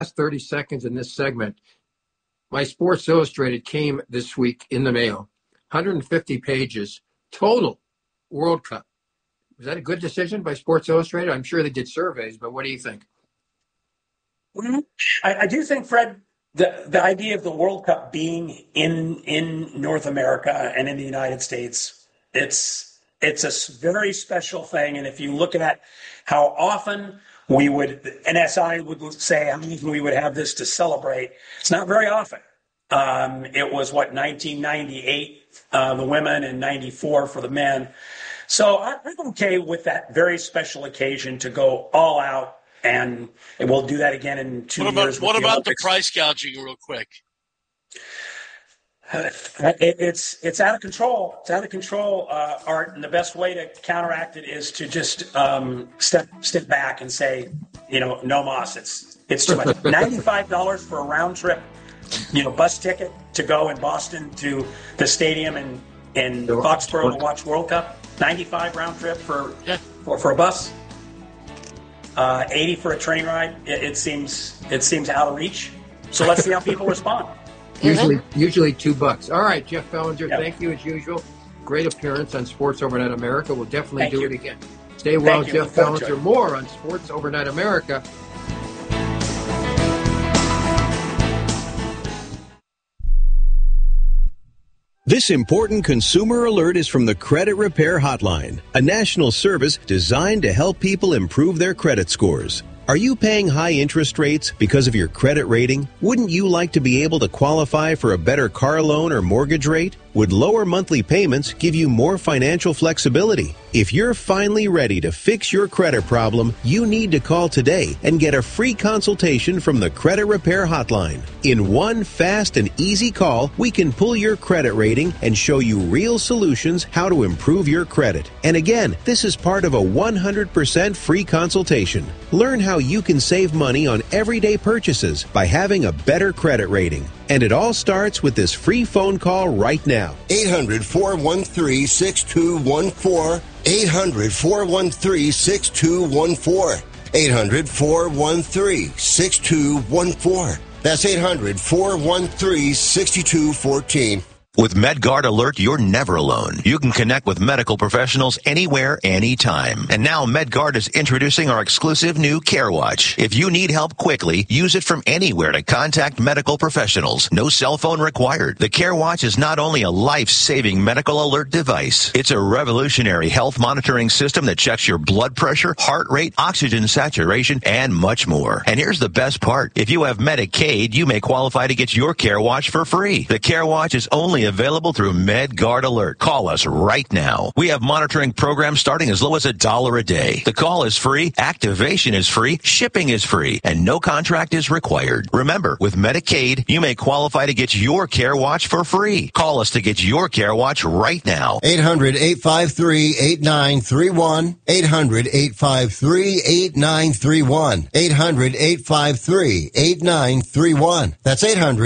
last 30 seconds in this segment. My Sports Illustrated came this week in the mail. 150 pages total World Cup. Was that a good decision by Sports Illustrated? I'm sure they did surveys, but what do you think? Well, I do think, Fred, the idea of the World Cup being in North America and in the United States, it's a very special thing. And if you look at how often we would, and as I would say, how often we would have this to celebrate, it's not very often. It was, 1998, the women, and 94 for the men. So I'm okay with that very special occasion to go all out. And we'll do that again in 2 years. What about the price gouging, real quick? It's out of control. It's out of control, Art. And the best way to counteract it is to just step back and say, no mas. It's too much. $95 for a round trip, bus ticket to go in Boston to the stadium in Foxborough to watch World Cup. $95 round trip for a bus. 80 for a train ride. It seems out of reach. So let's see how people respond. Usually $2. All right, Jeff Bellinger, Thank you as usual. Great appearance on Sports Overnight America. We'll definitely do it again. Stay well, Jeff Bellinger. More on Sports Overnight America. This important consumer alert is from the Credit Repair Hotline, a national service designed to help people improve their credit scores. Are you paying high interest rates because of your credit rating? Wouldn't you like to be able to qualify for a better car loan or mortgage rate? Would lower monthly payments give you more financial flexibility? If you're finally ready to fix your credit problem, you need to call today and get a free consultation from the Credit Repair Hotline. In one fast and easy call, we can pull your credit rating and show you real solutions how to improve your credit. And again, this is part of a 100% free consultation. Learn how you can save money on everyday purchases by having a better credit rating. And it all starts with this free phone call right now. 800-413-6214. 800-413-6214. 800-413-6214. That's 800-413-6214. With MedGuard Alert, you're never alone. You can connect with medical professionals anywhere, anytime. And now MedGuard is introducing our exclusive new CareWatch. If you need help quickly, use it from anywhere to contact medical professionals. No cell phone required. The CareWatch is not only a life-saving medical alert device, it's a revolutionary health monitoring system that checks your blood pressure, heart rate, oxygen saturation, and much more. And here's the best part. If you have Medicaid, you may qualify to get your CareWatch for free. The CareWatch is only available through MedGuard Alert. Call us right now. We have monitoring programs starting as low as $1 a day. The call is free, activation is free, shipping is free, and no contract is required. Remember, with Medicaid, you may qualify to get your CareWatch for free. Call us to get your CareWatch right now. 800-853-8931. 800-853-8931. 800-853-8931. That's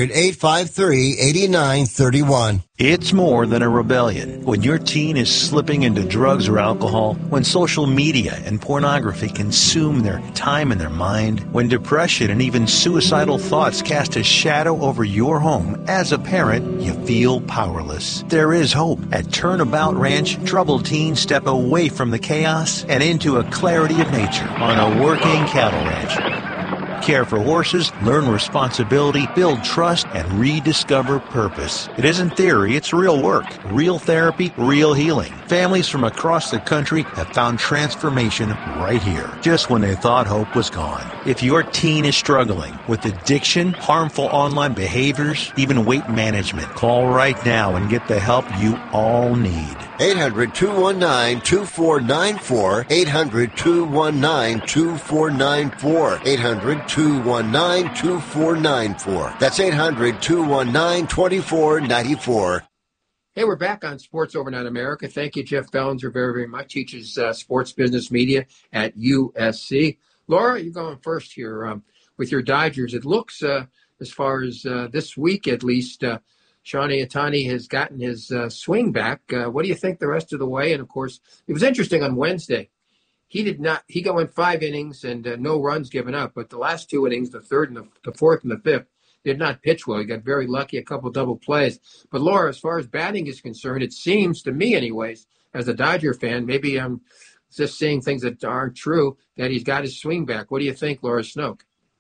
800-853-8931. It's more than a rebellion. When your teen is slipping into drugs or alcohol, when social media and pornography consume their time and their mind, when depression and even suicidal thoughts cast a shadow over your home, as a parent, you feel powerless. There is hope. At Turnabout Ranch, troubled teens step away from the chaos and into a clarity of nature on a working cattle ranch. Care for horses, learn responsibility, build trust, and rediscover purpose. It isn't theory, it's real work, real therapy, real healing. Families from across the country have found transformation right here, just when they thought hope was gone. If your teen is struggling with addiction, harmful online behaviors, even weight management, call right now and get the help you all need. 800-219-2494. 800-219-2494. 800-219-2494. That's 800-219-2494. Hey, we're back on Sports Overnight America. Thank you, Jeff Bellinger, very, very much. Teaches sports business media at USC. Laura, you're going first here with your Dodgers. It looks, as far as this week at least, Shohei Ohtani has gotten his swing back. What do you think the rest of the way? And, of course, it was interesting on Wednesday. he did not. He went 5 innings and no runs given up. But the last 2 innings, the third and the fourth and the fifth, did not pitch well. He got very lucky, a couple double plays. But Laura, as far as batting is concerned, it seems to me, anyways, as a Dodger fan, maybe I'm just saying things that aren't true, that he's got his swing back. What do you think, Laura Snoke?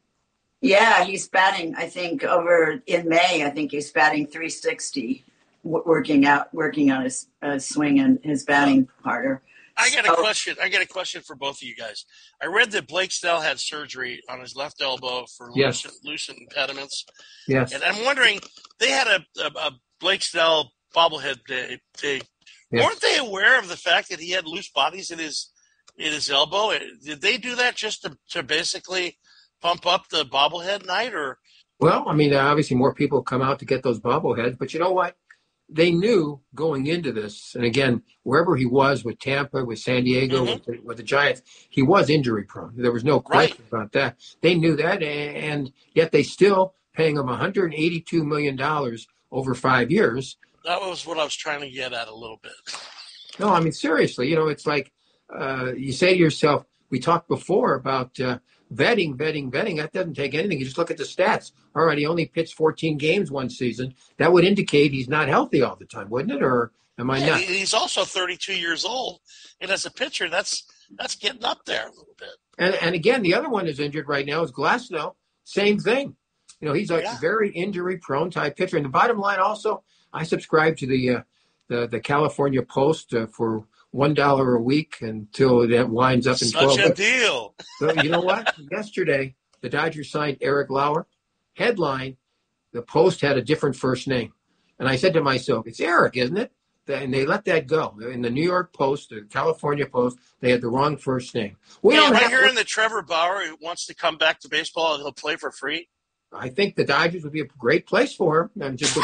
Yeah, he's batting, I think, over in May, I think he's batting 360, working on his swing and his batting harder. I got a question for both of you guys. I read that Blake Snell had surgery on his left elbow for loosened impediments. Yes. And I'm wondering, they had a Blake Snell bobblehead day. Weren't they aware of the fact that he had loose bodies in his elbow? Did they do that just to basically pump up the bobblehead night? Or? Well, I mean, obviously more people come out to get those bobbleheads, but you know what? They knew going into this, and again, wherever he was with Tampa, with San Diego, with the Giants, he was injury prone. There was no question about that. They knew that, and yet they still paying him $182 million over 5 years. That was what I was trying to get at a little bit. No, I mean, seriously, it's like you say to yourself, we talked before about vetting. That doesn't take anything. You just look at the stats. All right, he only pitched 14 games one season. That would indicate he's not healthy all the time, wouldn't it? Or am I not? He's also 32 years old, and as a pitcher, that's getting up there a little bit. And again, the other one is injured right now is Glasnow. Same thing. He's a very injury-prone type pitcher. And the bottom line also, I subscribe to the California Post for $1 a week until that winds up in 12. Such a deal. So you know what? Yesterday, the Dodgers signed Eric Lauer. Headline, the Post had a different first name. And I said to myself, it's Eric, isn't it? And they let that go. In the New York Post, the California Post, they had the wrong first name. Am I hearing that Trevor Bauer wants to come back to baseball and he'll play for free? I think the Dodgers would be a great place for him. And just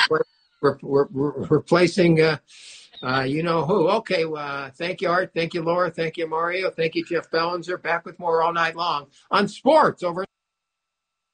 replacing you know who. Okay, thank you, Art. Thank you, Laura. Thank you, Mario. Thank you, Jeff Bellinger. Back with more all night long on Sports Over.